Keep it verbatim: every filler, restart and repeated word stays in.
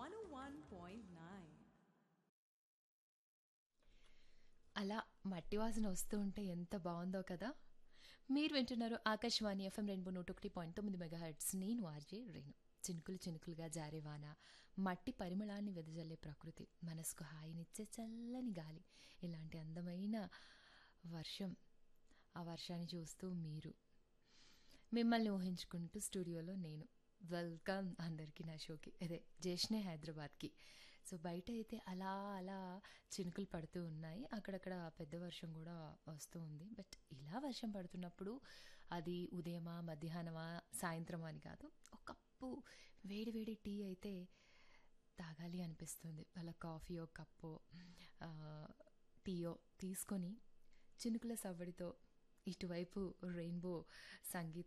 One ఓ one point nine. అలా మట్టి వాసన వస్తూ ఉంటే ఎంత బాగుందో కదా. మీరు వింటున్నారు ఆకాశవాణి ఎఫ్ఎం రెయిన్బో నూట ఒకటి పాయింట్ తొమ్మిది మెగా హెర్ట్స్. నేను ఆర్జే రేణు. చినుకులు చినుకులుగా జారే వాన, మట్టి పరిమళాన్ని వెదజల్లే ప్రకృతి, మనసుకు హాయినిచ్చే చల్లని గాలి, ఇలాంటి అందమైన వర్షం, ఆ వర్షాన్ని చూస్తూ మీరు, మిమ్మల్ని ఊహించుకుంటూ స్టూడియోలో నేను. వెల్కమ్ అందరికీ నా షోకి. అదే జేష్నే హైదరాబాద్కి. సో బయట అయితే అలా అలా చినుకులు పడుతూ ఉన్నాయి, అక్కడక్కడ పెద్ద వర్షం కూడా వస్తూ ఉంది. బట్ ఇలా వర్షం పడుతున్నప్పుడు అది ఉదయమా మధ్యాహ్నమా సాయంత్రమా అని కాదు, ఒక కప్పు వేడి వేడి టీ అయితే తాగాలి అనిపిస్తుంది. అలా కాఫీయో కప్పో ఆ, టీయో తీసుకొని చినుకుల సవ్వడితో ఇటువైపు రెయిన్బో సంగీతం